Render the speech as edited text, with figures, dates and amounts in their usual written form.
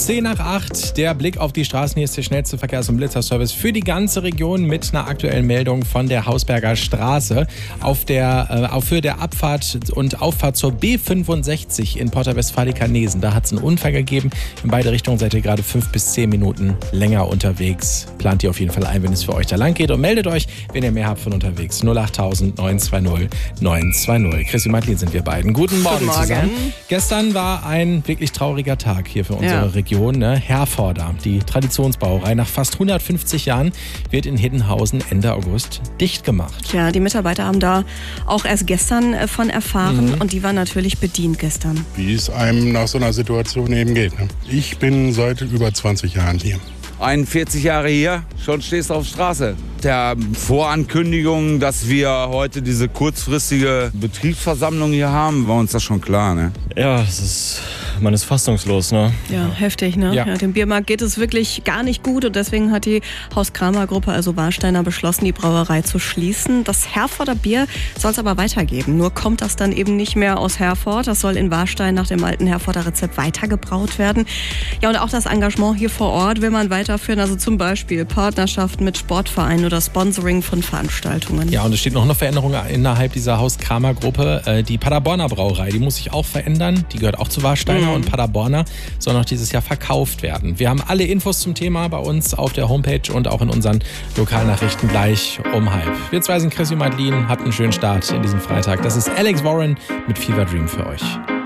7:10, der Blick auf die Straßen. Hier ist der schnellste Verkehrs- und Blitzerservice für die ganze Region mit einer aktuellen Meldung von der Hausberger Straße. Auf Höhe der Abfahrt und Auffahrt zur B65 in Porta Westfalica-Nesen. Da hat es einen Unfall gegeben. In beide Richtungen seid ihr gerade 5 bis 10 Minuten länger unterwegs. Plant ihr auf jeden Fall ein, wenn es für euch da lang geht. Und meldet euch, wenn ihr mehr habt von unterwegs. 08000 920 920. Chrissy Matlin sind wir beiden. Guten Morgen zusammen. Gestern war ein wirklich trauriger Tag hier für unsere Region. Ne? Herforder, die Traditionsbrauerei, nach fast 150 Jahren wird in Hiddenhausen Ende August dicht gemacht. Ja, die Mitarbeiter haben da auch erst gestern von erfahren und die waren natürlich bedient gestern. Wie es einem nach so einer Situation eben geht. Ne? Ich bin seit über 20 Jahren hier. 41 Jahre hier, schon stehst du auf Straße. Der Vorankündigung, dass wir heute diese kurzfristige Betriebsversammlung hier haben, war uns das schon klar, ne? Ja, man ist fassungslos, ne? Ja, heftig, ne? Ja. Ja, dem Biermarkt geht es wirklich gar nicht gut und deswegen hat die Haus-Kramer-Gruppe, also Warsteiner, beschlossen, die Brauerei zu schließen. Das Herforder Bier soll es aber weitergeben. Nur kommt das dann eben nicht mehr aus Herford. Das soll in Warstein nach dem alten Herforder Rezept weitergebraut werden. Ja, und auch das Engagement hier vor Ort will man weiterführen. Also zum Beispiel Partnerschaften mit Sportvereinen oder Sponsoring von Veranstaltungen. Ja, und es steht noch eine Veränderung innerhalb dieser Haus-Kramer-Gruppe. Die Paderborner Brauerei, die muss sich auch verändern. Die gehört auch zu Warsteiner und Paderborner soll noch dieses Jahr verkauft werden. Wir haben alle Infos zum Thema bei uns auf der Homepage und auch in unseren Lokalnachrichten gleich um 12:30. Wir zwei sind Chrissy Matlin, habt einen schönen Start in diesem Freitag. Das ist Alex Warren mit Fever Dream für euch.